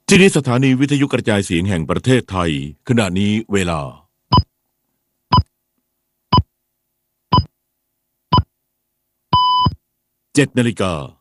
ที่นี่สถานีวิทยุกระจายเสียงแห่งประเทศไทยขณะนี้เวลา7 นาฬิกา